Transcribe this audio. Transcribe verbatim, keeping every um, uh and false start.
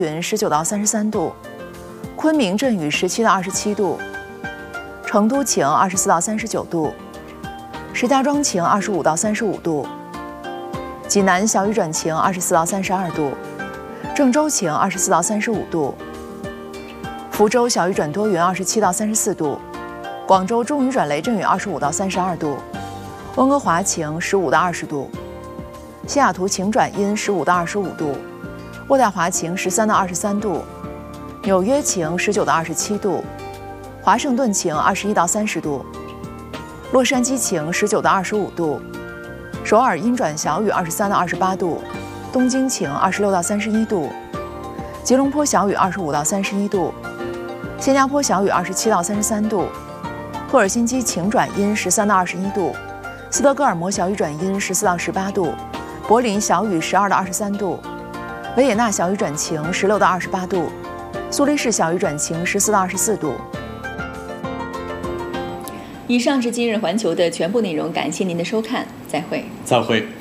云十九到三十三度，昆明阵雨十七到二十七度，成都晴二十四到三十九度，石家庄晴二十五到三十五度，济南小雨转晴二十四到三十二度，郑州晴二十四到三十五度，福州小雨转多云二十七到三十四度，广州中雨转雷阵雨二十五到三十二度，温哥华晴十五到二十度，西雅图晴转阴十五到二十五度，渥太华晴十三到二十三度，纽约晴十九到二十七度，华盛顿晴二十一到三十度，洛杉矶晴十九到二十五度，首尔阴转小雨二十三到二十八度，东京晴二十六到三十一度，吉隆坡小雨二十五到三十一度，新加坡小雨二十七到三十三度，赫尔辛基晴转阴十三到二十一度，斯德哥尔摩小雨转阴十四到十八度，柏林小雨十二到二十三度，维也纳小雨转晴十六到二十八度，苏黎世小雨转晴十四到二十四度。 以上是今日环球的全部内容，感谢您的收看，再会。 再会。